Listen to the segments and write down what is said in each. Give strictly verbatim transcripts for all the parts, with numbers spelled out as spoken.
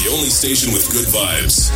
The only station with good vibes.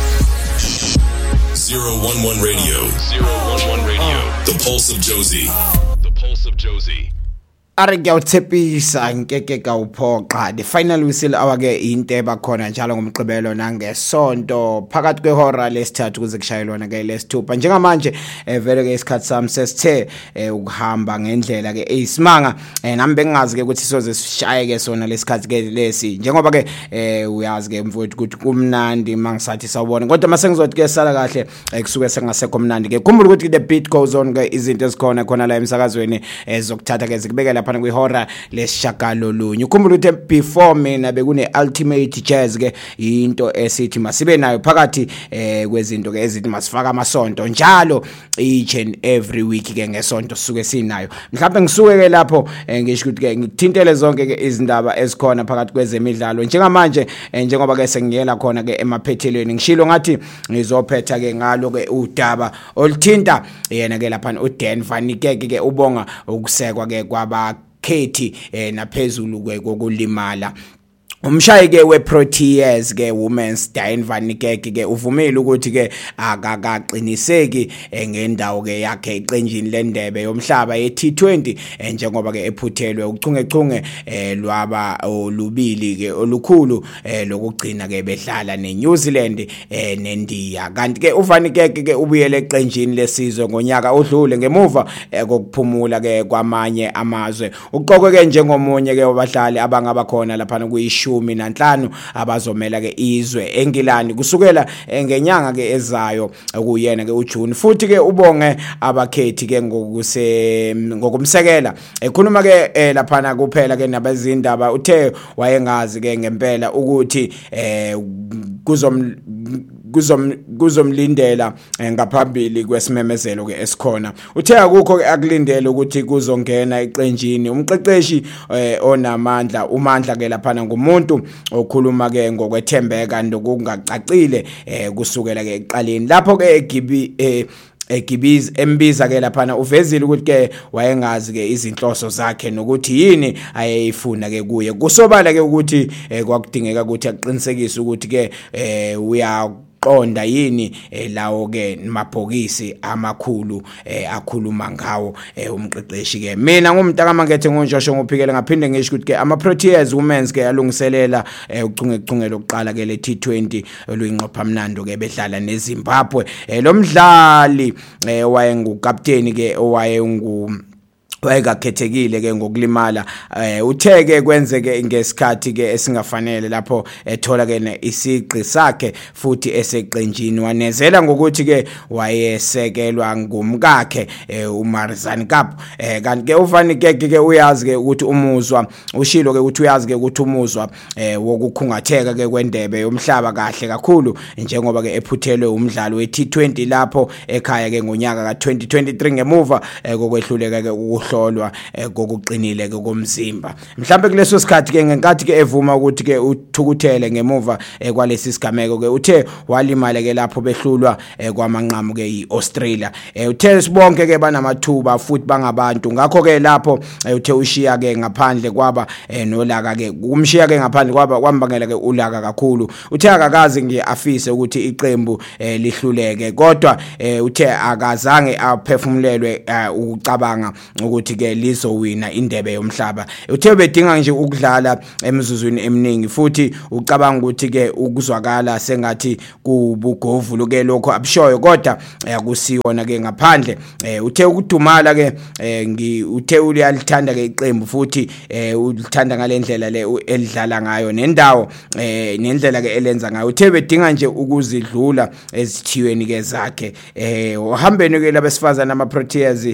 zero one one Radio. zero one one Radio. The Pulse of Josie. The Pulse of Josie. Are ngiyawuthepisa ngeke kawuphoqa the final whistle awake into ebakhona njalo ngomgqibelo nangesonto phakathi kwehora lesithathu kuze kushayelwana ke lesithupha njengamanje vele ke isikhathi sami sesithe ukuhamba ngendlela ke eyisimanga nami bengazi ke ukuthi sizoze sishaye ke sona lesikhathi ke lesi njengoba ke uyazi ke mfowethu ukuthi kumnandi mangisathi sawubona kodwa mase ngizothi ke sala kahle kusuke sengasekho mnandi ke khumbula ukuthi the beat goes on ke izinto ezikhona khona la emsakazweni ezokuthatha ke zikubekela lapha kwihora lesishagalolunye ukhumbula ukuthi before mina bekune ultimate jazz ke into esithi masibe nayo phakathi eh kwezinto ke ezithi masifaka amasonto njalo each and every week ke ngesonto sisuke sinayo mhlawumbe ngisuke ke lapho ngisho ukuthi ke ngithintele zonke ke izindaba ezikhona phakathi kwezemidlalo njengamanje njengoba ke sengiyela khona ke emaphethelweni ngishilo ngathi ngizophetha ke ngalo ke udaba oluthinta yena ke lapha uDan van Niekerk ke ubonga ukusekwa ke kwaba Katie eh naphezulu kokulimala umshayeke weProteas ke Women's Dan van Niekerk ke uvumile ukuthi ke akakaqiniseki ngendawo ke yakhe eqenjini lendebe yomhlaba ye-T twenty njengoba ke ephuthelwe uchungechunge lwaba olubili ke olukhulu lokugcina ke bedlala neNew Zealand neNdiya kanti ke uvan Niekerk ke ubuyele eqenjini lesizwe ngonyaka odlule ngemuva kokuphumula ke kwamanye amazwe uqokwe ke njengomunye ke wabadlali abangaba khona lapha kuyishu nanhlanu abazomela ke izwe eNgilandi kusukela ngenyanga ke ezayo kuyena ke uJune futhi ke ubonge abakhethi ke ngokuse ngokumsekela ekhuluma ke lapha kuphela ke nabezindaba uthe wayengazi ke ngempela ukuthi eh kuzom kuzom kuzomlindela ngaphambili kwesimemezelo ke esikhona uthe akukho akulindele ukuthi kuzongena eqenjini umqeqeshi onamandla umandla ke lapha ngumuntu okhuluma ke ngokwethembeka nokungacacile kusukela ke eqaleni lapho ke egibi egibiz embiza ke lapha uvezile ukuthi ke wayengazi ke izinhloso zakhe nokuthi yini ayeyifuna ke kuye kusobala ke ukuthi kwakudingeka ukuthi aqinisekise ukuthi ke uya qonda yini lawo ke mabhokisi amakhulu akhuluma ngawo umqeqeshi ke mina ngumntaka mangethe ngonjosho ngophikele ngaphinde ngisho ukuthi ke ama Proteas Women's ke alungiselela uchungechunge lokuqala ke le T twenty oluyinqopha mnando ke bedlala neZimbabwe lo mdlali wayengukapteni ke owayengu wayekakhethekile ke ngokulimala eh utheke kwenzeke ngesikhathi ke esingafanele lapho ethola ke isiqi sakhe futhi eseqenjini wanezela ngokuthi ke wayesekelwa ngumkakhe uMarizan Cup eh kanti ke uvan Niekerk ke uyazi ke ukuthi umuzwa ushilo ke ukuthi uyazi ke ukuthi umuzwa eh wokukhungatheka ke kwendebe yomhlaba kahle kakhulu njengoba ke ephuthelwe umdlalo we-T twenty lapho ekhaya ke ngonyaka ka twenty twenty-three ngemuva kokwehluleka ke hlolwa kokuqinile ke komzimba mhlambe kuleso sikhathi ke ngenkathi ke evuma ukuthi ke uthukuthele ngemuva kwalesi sigameko ke uthe walimala ke lapho behlulwa kwamanqamu ke iAustralia uthe sibonke ke banamathuba futhi bangabantu ngakho ke lapho uthe ushiya ke ngaphandle kwaba nolaka ke kumshiya ke ngaphandle kwaba kwambangela ke ulaka kakhulu uthe akakazi ngiafise ukuthi iqembu lihluleke kodwa uthe akazange aphefumulelwe ukucabanga ukuthi ke lizowina indebe yomhlaba uthe bedinga nje ukudlala emizuzwini eminingi futhi ucabanga ukuthi ke ukuzwakala sengathi kubugovu ke lokho abushoyo kodwa akusiwona ke ngaphandle uthe ukudumala ke ngi uthe uyalithanda ke iqembu futhi ulithanda ngalendlela le elidlala ngayo nendawo nendlela ke elenza ngayo uthe bedinga nje ukuzidlula ezithiyweni ke zakhe uhambeni ke labesifazana ama Proteas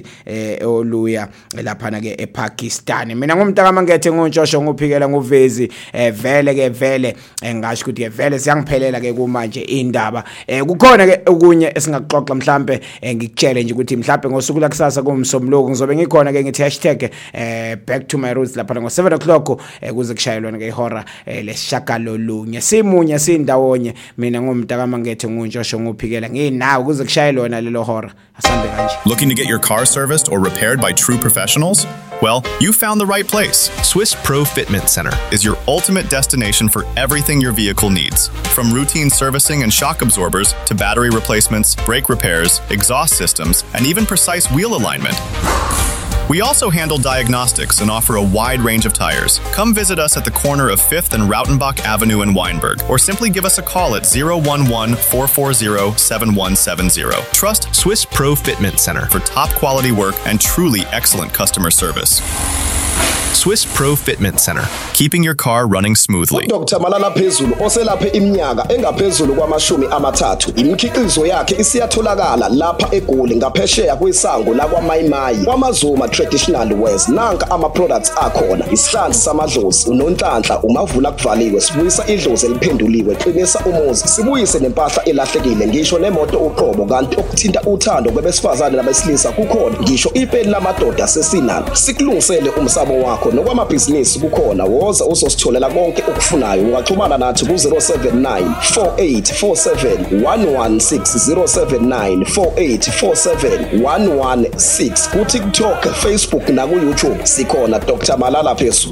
oluya lapha ke ePakistan mina ngumntaka mangethe ngontshosho ngophikela nguvezi vele ke vele ngasho ukuthi ke vele siyangiphelela ke kumanje indaba kukhona ke okunye esingaxoxa mhlambe ngikutshele nje ukuthi mhlambe ngosuku la kusasa kumsomloku ngizobe ngikhona ke ngithi hashtag back to my roots lapha ngo seven o'clock kuze kushayelwana ke ihora lesishagalolunye simunye sindawonye mina ngumntaka mangethe ngontshosho ngophikela nginawo kuze kushayelwana lelo hora asambe kanje. Looking to get your car serviced or repaired by True professionals? Well, you found the right place. Swiss Pro Fitment Center is your ultimate destination for everything your vehicle needs. From routine servicing and shock absorbers to battery replacements, brake repairs, exhaust systems, and even precise wheel alignment. We also handle diagnostics and offer a wide range of tires. Come visit us at the corner of fifth and Rautenbach Avenue in Weinberg, or simply give us a call at zero one one, four four zero, seven one seven zero. Trust Swiss Pro Fitment Center for top quality work and truly excellent customer service. Swiss Pro Fitment Center, keeping your car running smoothly. Doctor Malala Phezulu oselaphe iminyaka engaphezulu kwamashumi amathathu. Imikhiqizo yakhe isiyatholakala lapha eGoli ngaphesheya kwesango lakwaMayimayi. KwaMazuma Traditional Wares nanka ama products akhona. Isihlanzi samadlozi, unonhlanhla, umavula kuvaliwe, sibuyisa idlozi eliphenduliwe, qinisa umuzi, sibuyise nempahla elahlekile, ngisho nemoto uqobo kanti okuthinta uthando kwabesifazane nabesilisa kukhona. Ngisho ipeni lamadoda sesinalo. Sikulungisele umsamo wakho nokwamabhizinisi kukhona. Woza uzositholela konke okufunayo. Ungaxhumana nathi ku zero seven nine, four eight four seven, one one six, zero seven nine, four eight four seven, one one six. Ku TikTok, Facebook na ku YouTube sikhona Doctor Malala Phezulu.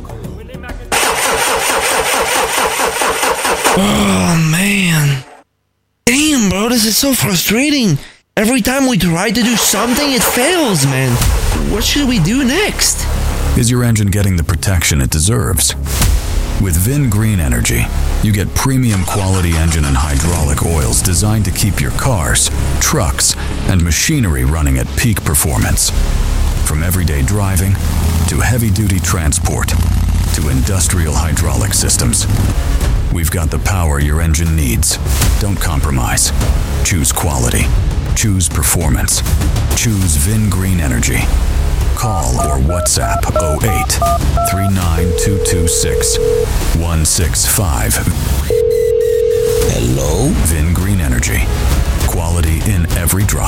Oh man. Damn, bro, this is so frustrating. Every time we try to do something, it fails, man. What should we do next? Is your engine getting the protection it deserves? With Vin Green Energy, you get premium quality engine and hydraulic oils designed to keep your cars, trucks, and machinery running at peak performance. From everyday driving to heavy-duty transport to industrial hydraulic systems, we've got the power your engine needs. Don't compromise. Choose quality. Choose performance. Choose Vin Green Energy. Call or WhatsApp oh eight, three nine two two six, one six five. Hello? Vin Green Energy. Quality in every drive.